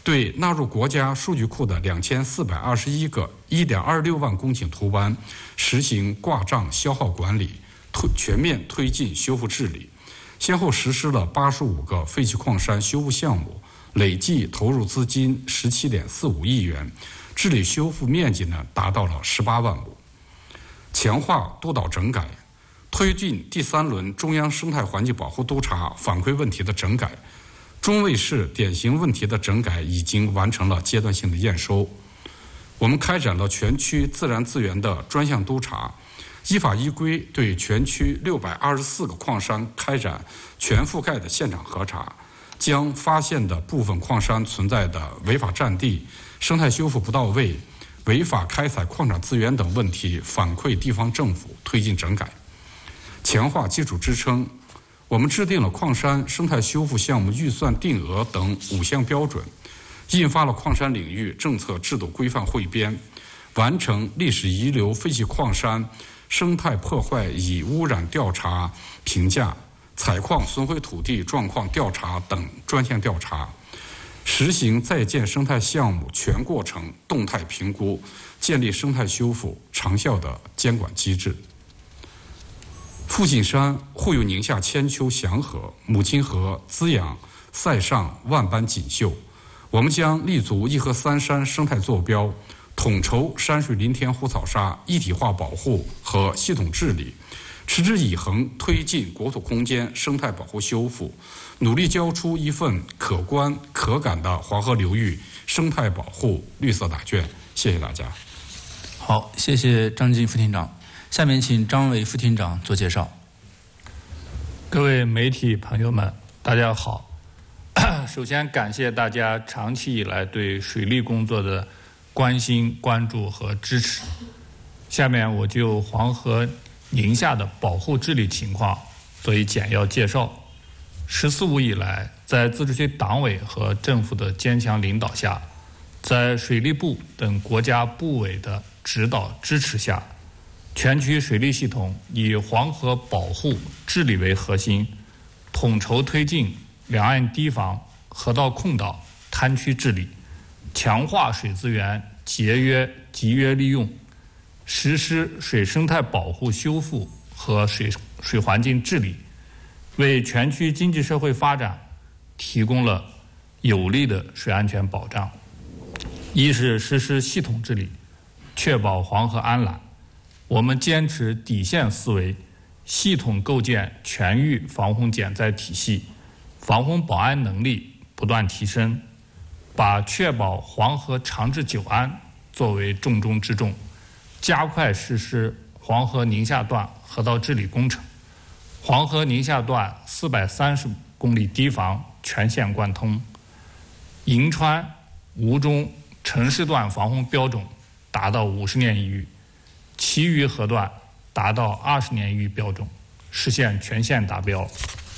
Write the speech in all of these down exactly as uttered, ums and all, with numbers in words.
对纳入国家数据库的两千四百二十一个一点二六万公顷图湾实行挂账消耗管理，推全面推进修复治理，先后实施了八十五个废弃矿山修复项目，累计投入资金十七点四五亿元，治理修复面积呢达到了十八万亩。强化督导整改，推进第三轮中央生态环境保护督察反馈问题的整改，中卫市典型问题的整改已经完成了阶段性的验收。我们开展了全区自然资源的专项督查，依法依规对全区六百二十四个矿山开展全覆盖的现场核查，将发现的部分矿山存在的违法占地、生态修复不到位、违法开采矿产资源等问题反馈地方政府，推进整改。强化基础支撑，我们制定了矿山生态修复项目预算定额等五项标准，印发了矿山领域政策制度规范汇编，完成历史遗留废弃矿山生态破坏与污染调查评价、采矿损毁土地状况调查等专项调查，实行在建生态项目全过程动态评估，建立生态修复长效的监管机制。富锦山护佑宁夏千秋祥和，母亲河滋养塞上万般锦绣。我们将立足一河三山生态坐标，统筹山水林田湖草沙一体化保护和系统治理，持之以恒推进国土空间生态保护修复，努力交出一份可观可感的黄河流域生态保护绿色答卷。谢谢大家。 好，谢谢张进副厅长。下面请张伟副厅长做介绍。 各位媒体朋友们，大家好。首先感谢大家长期以来对水利工作的关心、关注和支持。下面我就黄河宁夏的保护治理情况做一简要介绍。十四五以来，在自治区党委和政府的坚强领导下，在水利部等国家部委的指导支持下，全区水利系统以黄河保护治理为核心，统筹推进两岸堤防、河道空岛、滩区治理，强化水资源节约集约利用，实施水生态保护修复和水水环境治理，为全区经济社会发展提供了有力的水安全保障。一是实施系统治理，确保黄河安澜。我们坚持底线思维，系统构建全域防洪减灾体系，防洪保安能力不断提升，把确保黄河长治久安作为重中之重，加快实施黄河宁夏段河道治理工程。黄河宁夏段四百三十公里堤防全线贯通，银川、吴中城市段防洪标准达到五十年一遇，其余河段达到二十年一遇标准，实现全线达标。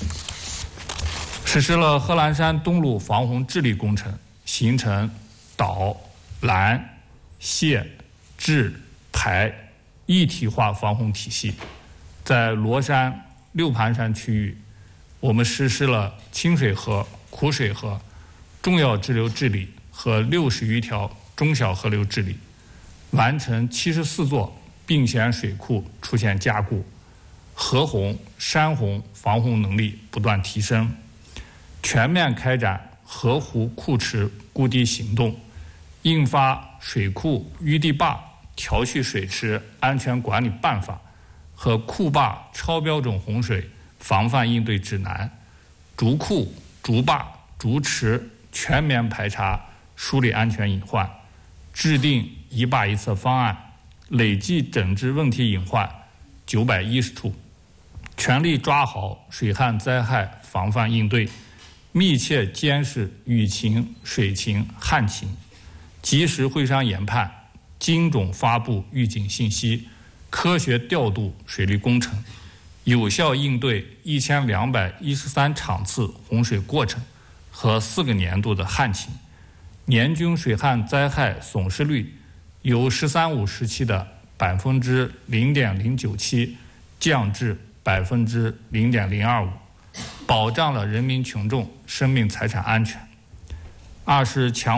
实施了贺兰山东路防洪治理工程，形成导、拦、泄、治、排一体化防洪体系。在罗山、六盘山区域，我们实施了清水河、苦水河重要支流治理和六十余条中小河流治理，完成七十四座并线水库出现加固，河洪、山洪防洪能力不断提升，全面开展河湖库池固堤行动，印发水库淤地坝调蓄水池安全管理办法和库坝超标准洪水防范应对指南，逐库、逐坝、逐池全面排查梳理安全隐患，制定一坝一策方案，累计整治问题隐患九百一十处，全力抓好水旱灾害防范应对，密切监视雨情、水情、旱情，及时会商研判，精准发布预警信息，科学调度水利工程，有效应对一千两百一十三场次洪水过程和四个年度的旱情，年均水旱灾害损失率由“十三五”时期的百分之零点零九七降至百分之零点零二五，保障了人民群众生命财产安全。二是强